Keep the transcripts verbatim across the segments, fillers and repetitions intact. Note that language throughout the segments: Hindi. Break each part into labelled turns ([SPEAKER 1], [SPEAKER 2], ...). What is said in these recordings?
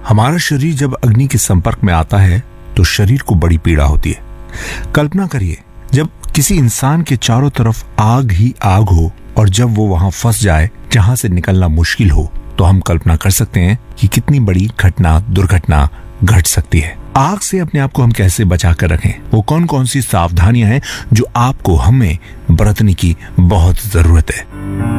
[SPEAKER 1] हमारा शरीर जब अग्नि के संपर्क में आता है तो शरीर को बड़ी पीड़ा होती है। कल्पना करिए, जब किसी इंसान के चारों तरफ आग ही आग हो और जब वो वहां फंस जाए जहां से निकलना मुश्किल हो, तो हम कल्पना कर सकते हैं कि कितनी बड़ी घटना दुर्घटना घट सकती है। आग से अपने आप को हम कैसे बचा कर रखें, वो कौन कौन सी सावधानियां हैं जो आपको हमें बरतने की बहुत जरूरत है।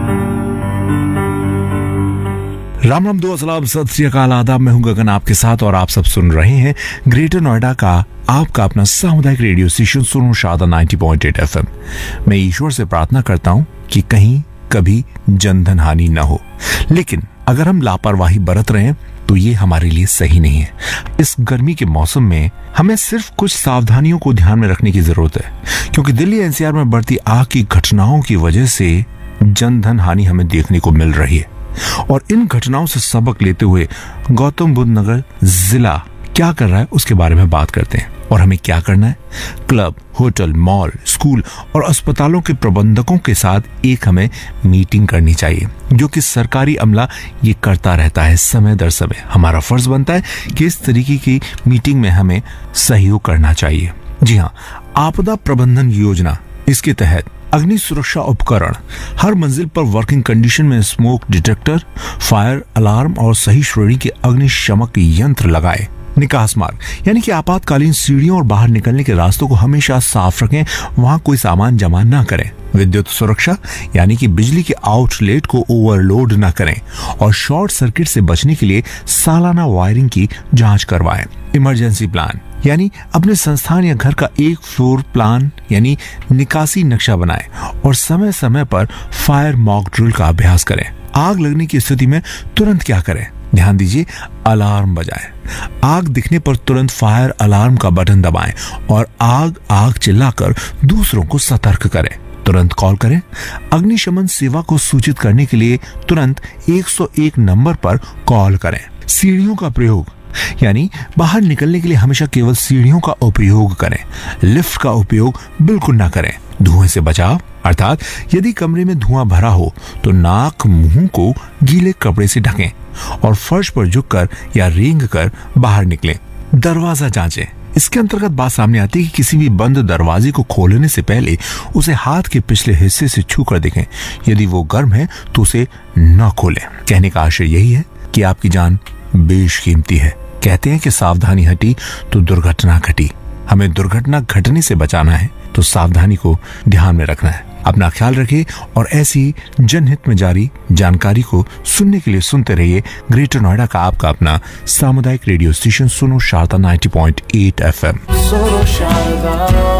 [SPEAKER 1] राम राम दो असलाम सत श्री अकाल आदाब। मैं हूं गगन आपके साथ और आप सब सुन रहे हैं ग्रेटर नोएडा का आपका अपना सामुदायिक रेडियो स्टेशन सुनो शारदा नब्बे पॉइंट आठ एफ एम। मैं ईश्वर से प्रार्थना करता हूं कि कहीं कभी जनधन हानि न हो, लेकिन अगर हम लापरवाही बरत रहे हैं तो ये हमारे लिए सही नहीं है। इस गर्मी के मौसम में हमें सिर्फ कुछ सावधानियों को ध्यान में रखने की जरूरत है, क्योंकि दिल्ली एन सी आर में बढ़ती आग की घटनाओं की वजह से जनधन हानि हमें देखने को मिल रही है। और इन घटनाओं से सबक लेते हुए गौतम बुद्ध नगर जिला क्या कर रहा है उसके बारे में बात करते हैं। और हमें क्या करना है, क्लब, होटल, मॉल, स्कूल और अस्पतालों के प्रबंधकों के साथ एक हमें मीटिंग करनी चाहिए, जो कि सरकारी अमला ये करता रहता है समय दर समय। हमारा फर्ज बनता है कि इस तरीके की मीटिंग में हमें सहयोग करना चाहिए। जी हाँ, आपदा प्रबंधन योजना, इसके तहत अग्नि सुरक्षा उपकरण हर मंजिल पर वर्किंग कंडीशन में स्मोक डिटेक्टर, फायर अलार्म और सही श्रेणी के अग्निशमक यंत्र लगाए। निकास मार्ग यानी कि आपातकालीन सीढ़ियों और बाहर निकलने के रास्तों को हमेशा साफ रखें, वहां कोई सामान जमा न करें। विद्युत सुरक्षा यानी कि बिजली के आउटलेट को ओवरलोड न करें और शॉर्ट सर्किट से बचने के लिए सालाना वायरिंग की जांच करवाएं। इमरजेंसी प्लान यानी अपने संस्थान या घर का एक फ्लोर प्लान यानी निकासी नक्शा बनाएं और समय समय पर फायर मॉक ड्रिल का अभ्यास करें। आग लगने की स्थिति में तुरंत क्या करें, ध्यान दीजिए, अलार्म बजाएं। आग दिखने पर तुरंत फायर अलार्म का बटन दबाएं और आग आग चिल्लाकर दूसरों को सतर्क करें। तुरंत कॉल करें। अग्निशमन सेवा को सूचित करने के लिए तुरंत एक सौ एक नंबर पर कॉल करें। सीढ़ियों का प्रयोग यानी बाहर निकलने के लिए हमेशा केवल सीढ़ियों का उपयोग करें, लिफ्ट का उपयोग बिल्कुल ना करें। धुएं से बचाव अर्थात यदि कमरे में धुआं भरा हो तो नाक मुंह को गीले कपड़े से ढकें और फर्श पर झुककर या रेंग कर बाहर निकलें। दरवाजा जांचें, इसके अंतर्गत बात सामने आती है कि किसी भी बंद दरवाजे को खोलने से पहले उसे हाथ के पिछले हिस्से से छू कर देखें। यदि वो गर्म है तो उसे न खोलें। कहने का आशय यही है कि आपकी जान बेशकीमती है। कहते हैं कि सावधानी हटी तो दुर्घटना घटी। हमें दुर्घटना घटने से बचाना है तो सावधानी को ध्यान में रखना है। अपना ख्याल रखिए और ऐसी जनहित में जारी जानकारी को सुनने के लिए सुनते रहिए ग्रेटर नोएडा का आपका अपना सामुदायिक रेडियो स्टेशन सुनो शारदा नब्बे पॉइंट आठ एफ एम। सुनो शारदा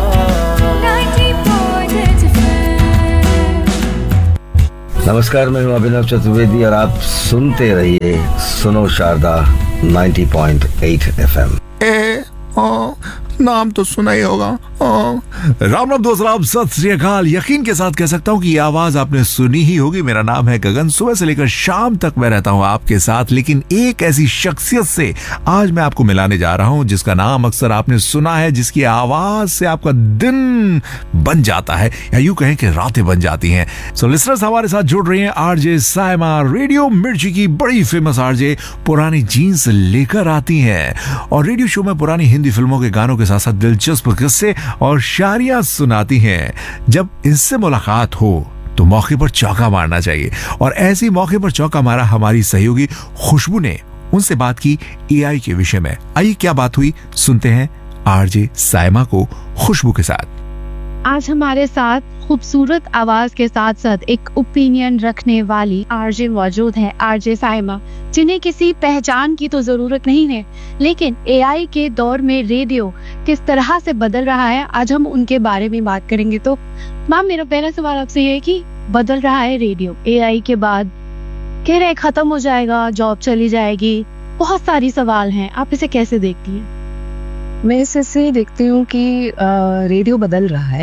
[SPEAKER 1] नब्बे पॉइंट आठ एफ एम।
[SPEAKER 2] नमस्कार, मैं हूं अभिनव चतुर्वेदी और आप सुनते रहिए सुनो शारदा नब्बे पॉइंट आठ एफ एम।
[SPEAKER 1] ए ओ नाम तो सुना ही होगा। राम राम दोस्त, सत श्री अकाल। यकीन के साथ कह सकता हूँ कि ये आवाज आपने सुनी ही होगी। मेरा नाम है गगन। सुबह से लेकर शाम तक मैं रहता हूँ आपके साथ, लेकिन एक ऐसी शख्सियत से आज मैं आपको मिलाने जा रहा हूँ जिसका नाम अक्सर आपने सुना है, जिसकी आवाज से आपका दिन बन जाता है या यूं कहें कि रातें बन जाती हैं। सो लिसनर्स, हमारे साथ जुड़ रही हैं आरजे साइमा, रेडियो मिर्ची की बड़ी फेमस आरजे। पुरानी जीन्स लेकर आती हैं और रेडियो शो में पुरानी हिंदी फिल्मों के गानों के साथ साथ दिलचस्प किस्से और शायरियां सुनाती हैं। जब इनसे मुलाकात हो तो मौके पर चौका मारना चाहिए और ऐसे मौके पर चौका मारा हमारी सहयोगी खुशबू ने। उनसे बात की ए आई के विषय में। आइए क्या बात हुई, सुनते हैं आरजे साइमा को खुशबू के साथ।
[SPEAKER 3] आज हमारे साथ खूबसूरत आवाज के साथ साथ एक ओपिनियन रखने वाली आरजे मौजूद है, आरजे साइमा, जिन्हें किसी पहचान की तो जरूरत नहीं है, लेकिन ए आई के दौर में रेडियो किस तरह से बदल रहा है, आज हम उनके बारे में बात करेंगे। तो मैम, मेरा पहला सवाल आपसे ये है कि बदल रहा है रेडियो ए आई के बाद, कह रहे खत्म हो जाएगा, जॉब चली जाएगी, बहुत सारी सवाल हैं, आप इसे कैसे देखती हैं?
[SPEAKER 4] मैं इसे देखती हूँ कि रेडियो बदल रहा है,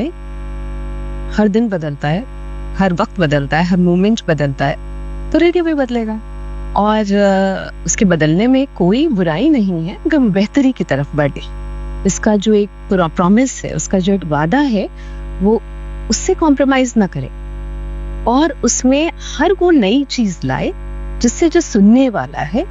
[SPEAKER 4] हर दिन बदलता है, हर वक्त बदलता है, हर मोमेंट बदलता है, तो रेडियो भी बदलेगा और उसके बदलने में कोई बुराई नहीं है, गम बेहतरी की तरफ बढ़े। इसका जो एक प्रॉमिस है, उसका जो एक वादा है, वो उससे कॉम्प्रोमाइज ना करे और उसमें हर वो नई चीज लाए जिससे जो सुनने वाला है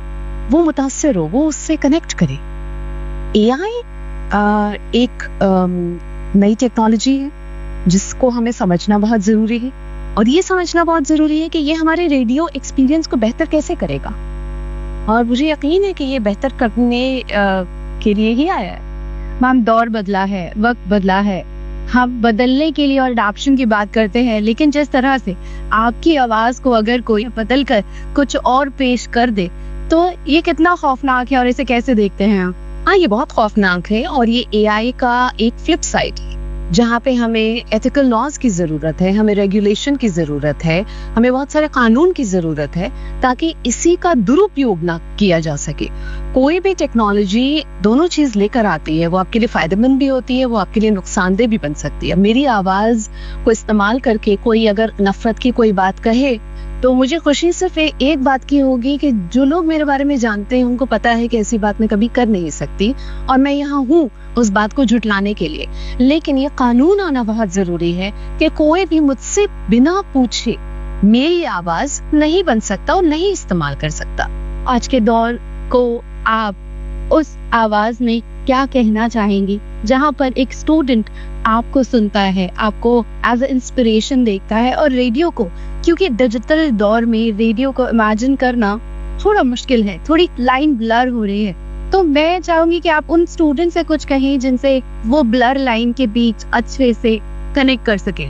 [SPEAKER 4] वो मुतासिर हो, वो उससे कनेक्ट करे। एआई एक अम, नई टेक्नोलॉजी है जिसको हमें समझना बहुत जरूरी है, और ये समझना बहुत जरूरी है कि ये हमारे रेडियो एक्सपीरियंस को बेहतर कैसे करेगा, और मुझे यकीन है कि ये बेहतर करने अ, के लिए ही आया है।
[SPEAKER 3] मैम, दौर बदला है, वक्त बदला है, हम बदलने के लिए और अडॉप्शन की बात करते हैं, लेकिन जिस तरह से आपकी आवाज को अगर कोई बदल कर कुछ और पेश कर दे तो ये कितना खौफनाक है, और इसे कैसे देखते हैं आप?
[SPEAKER 4] हाँ, ये बहुत खौफनाक है, और ये एआई का एक फ्लिप साइड है जहाँ पे हमें एथिकल लॉज की जरूरत है, हमें रेगुलेशन की जरूरत है, हमें बहुत सारे कानून की जरूरत है, ताकि इसी का दुरुपयोग ना किया जा सके। कोई भी टेक्नोलॉजी दोनों चीज लेकर आती है, वो आपके लिए फायदेमंद भी होती है, वो आपके लिए नुकसानदेह भी बन सकती है। मेरी आवाज को इस्तेमाल करके कोई अगर नफरत की कोई बात कहे तो मुझे खुशी सिर्फ ए, एक बात की होगी कि जो लोग मेरे बारे में जानते हैं उनको पता है कि ऐसी बात मैं कभी कर नहीं सकती, और मैं यहाँ हूँ उस बात को झुटलाने के लिए। लेकिन ये कानून आना बहुत जरूरी है कि कोई भी मुझसे बिना पूछे मेरी आवाज नहीं बन सकता और नहीं इस्तेमाल कर सकता।
[SPEAKER 3] आज के दौर को आप उस आवाज में क्या कहना चाहेंगी जहां पर एक स्टूडेंट आपको सुनता है, आपको एज ए इंस्पिरेशन देखता है, और रेडियो को, क्योंकि डिजिटल दौर में रेडियो को इमेजिन करना थोड़ा मुश्किल है, थोड़ी लाइन ब्लर हो रही है, तो मैं चाहूंगी कि आप उन स्टूडेंट से कुछ कहें जिनसे वो ब्लर लाइन के बीच अच्छे से कनेक्ट कर सके।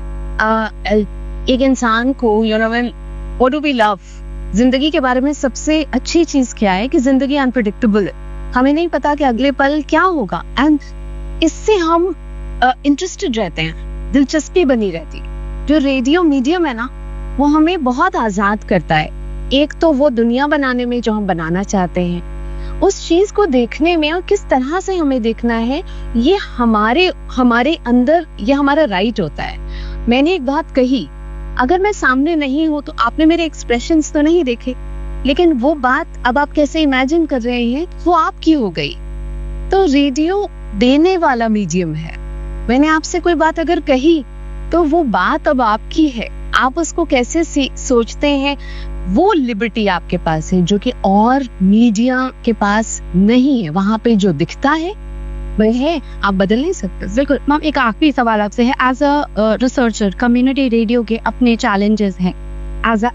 [SPEAKER 4] एक इंसान को, you know when what do we love, जिंदगी के बारे में सबसे अच्छी चीज क्या है कि जिंदगी अनप्रेडिक्टेबल है, हमें नहीं पता कि अगले पल क्या होगा, एंड इससे हम इंटरेस्टेड uh, रहते हैं, दिलचस्पी बनी रहती है। जो रेडियो मीडियम है ना, वो हमें बहुत आजाद करता है, एक तो वो दुनिया बनाने में जो हम बनाना चाहते हैं, उस चीज को देखने में, और किस तरह से हमें देखना है, ये हमारे हमारे अंदर, ये हमारा राइट होता है। मैंने एक बात कही, अगर मैं सामने नहीं हूं तो आपने मेरे एक्सप्रेशंस तो नहीं देखे, लेकिन वो बात अब आप कैसे इमेजिन कर रहे हैं वो आपकी हो गई। तो रेडियो देने वाला मीडियम है, मैंने आपसे कोई बात अगर कही तो वो बात अब आपकी है, आप उसको कैसे सोचते हैं वो लिबर्टी आपके पास है, जो कि और मीडिया के पास नहीं है। वहां पे जो दिखता है वह है, आप बदल नहीं सकते।
[SPEAKER 3] बिल्कुल मैम, एक आखिरी सवाल आपसे है, as a researcher community radio के अपने चैलेंजेस हैं, एज अ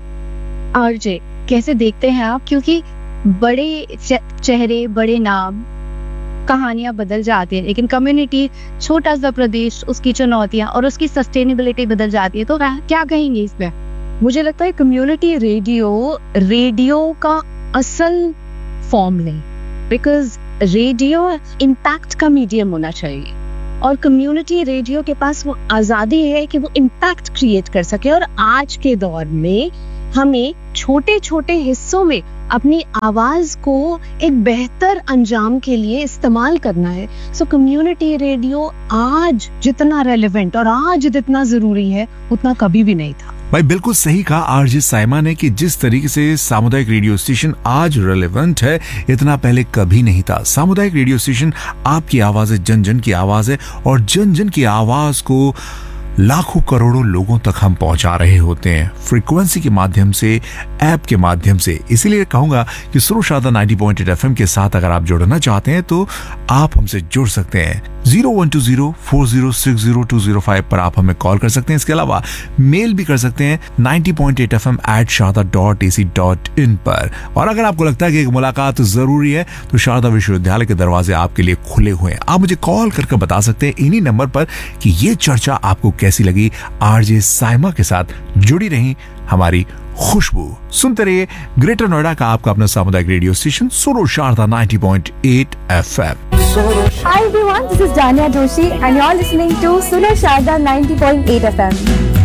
[SPEAKER 3] आरजे कैसे देखते हैं आप, क्योंकि बड़े चेहरे, बड़े नाम, कहानियां बदल जाती है, लेकिन कम्युनिटी, छोटा सा प्रदेश, उसकी चुनौतियां और उसकी सस्टेनेबिलिटी बदल जाती है, तो क्या कहेंगे इस पे?
[SPEAKER 4] मुझे लगता है कम्युनिटी रेडियो रेडियो का असल फॉर्म नहीं, बिकॉज रेडियो इम्पैक्ट का मीडियम होना चाहिए, और कम्युनिटी रेडियो के पास वो आजादी है कि वो इम्पैक्ट क्रिएट कर सके। और आज के दौर में हमें छोटे छोटे हिस्सों में अपनी आवाज को एक बेहतर अंजाम के लिए इस्तेमाल करना है। सो कम्युनिटी रेडियो आज जितना रेलेवेंट और आज जितना जरूरी है उतना कभी भी नहीं था।
[SPEAKER 1] भाई बिल्कुल सही कहा आरजे साइमा ने कि जिस तरीके से सामुदायिक रेडियो स्टेशन आज रेलेवेंट है, इतना पहले कभी नहीं था। सामुदायिक रेडियो स्टेशन आपकी आवाज है, जन जन की आवाज है, और जन जन की आवाज को लाखों करोड़ों लोगों तक हम पहुंचा रहे होते हैं, फ्रीक्वेंसी के माध्यम से, ऐप के माध्यम से। इसीलिए कहूंगा कि सुनो Sharda ninety point eight FM के साथ अगर आप जुड़ना चाहते हैं तो आप हमसे जुड़ सकते हैं। Zero one two zero four zero six zero to zero five पर आप हमें कॉल कर सकते हैं। इसके अलावा मेल भी कर सकते हैं ninety point eight F M eight Sharda dot A C dot in पर। और अगर आपको लगता है कि एक मुलाकात जरूरी है तो शारदा विश्वविद्यालय के दरवाजे आपके लिए खुले हुए हैं। आप मुझे कॉल करके बता सकते हैं इन्हीं नंबर पर कि ये चर्चा आपको कैसी लगी। आरजे साइमा के साथ जुड़ी रही हमारी खुशबू। सुनते रहिए ग्रेटर नोएडा का आपका अपना सामुदायिक रेडियो स्टेशन सुनो Sharda ninety point eight F M.
[SPEAKER 5] Hi everyone, this is Dania Doshi and you're listening to Suno Sharda ninety point eight F M.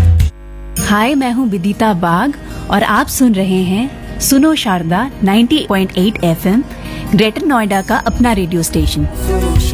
[SPEAKER 6] हाय, मैं हूँ विदिता बाग और आप सुन रहे हैं सुनो Sharda ninety point eight F M, greater Noida का अपना रेडियो स्टेशन।